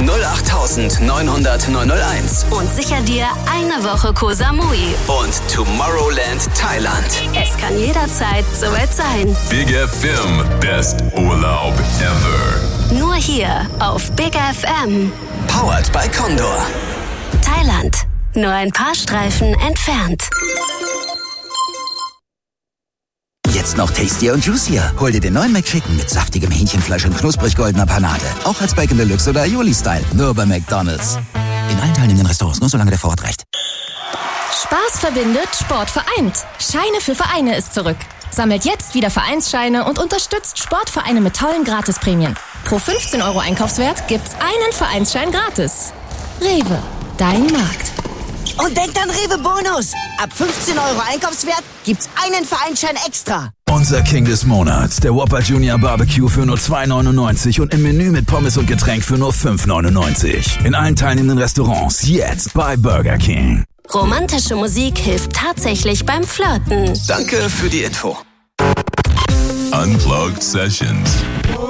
08900 901. Und sicher dir eine Woche Koh Samui. Und Tomorrowland Thailand. Es kann jederzeit soweit sein. Big FM, best Urlaub ever. Nur hier auf Big FM. Powered by Condor. Thailand. Nur ein paar Streifen entfernt. Jetzt noch tastier und juicier. Hol dir den neuen McChicken mit saftigem Hähnchenfleisch und knusprig goldener Panade. Auch als Bacon Deluxe oder Aioli-Style. Nur bei McDonald's. In allen teilnehmenden Restaurants, nur solange der Vorrat reicht. Spaß verbindet, Sport vereint. Scheine für Vereine ist zurück. Sammelt jetzt wieder Vereinsscheine und unterstützt Sportvereine mit tollen Gratisprämien. Pro 15 € Einkaufswert gibt's einen Vereinsschein gratis. Rewe, dein Markt. Und denkt an Rewe Bonus. Ab 15 € Einkaufswert gibt's einen Vereinsschein extra. Unser King des Monats, der Whopper Junior Barbecue für nur 2,99 und im Menü mit Pommes und Getränk für nur 5,99. In allen teilnehmenden Restaurants jetzt bei Burger King. Romantische Musik hilft tatsächlich beim Flirten. Danke für die Info. Unplugged Sessions.